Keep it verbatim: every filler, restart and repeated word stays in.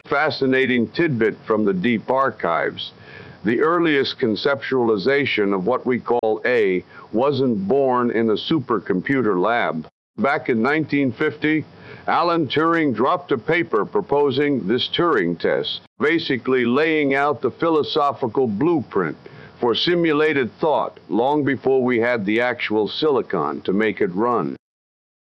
Fascinating tidbit from the deep archives. The earliest conceptualization of what we call A wasn't born in a supercomputer lab. Back in nineteen fifty, Alan Turing dropped a paper proposing this Turing test, basically laying out the philosophical blueprint for simulated thought long before we had the actual silicon to make it run.